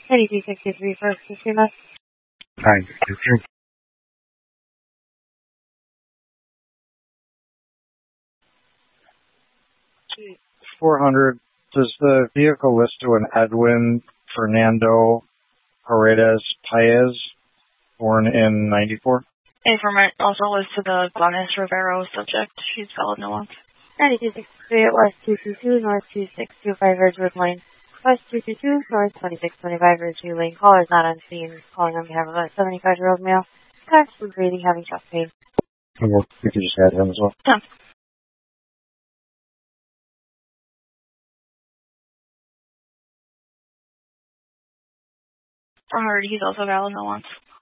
9263 first, Katrina. Hi, Katrina. 400. Does the vehicle list to an Edwin Fernando Paredes Paez, born in 94? Informant also lists to the Blanes Rivero subject. She's valid no wants. 9263 at West 222 North 2625 Ridgewood Lane. West 222 North 2625 Ridgeview Lane. Caller is not on scene. Calling on behalf of a 75-year-old male. Constantly breathing, having chest pain. Well, we could just add him as well. Yeah. 400, he's also valid no wants.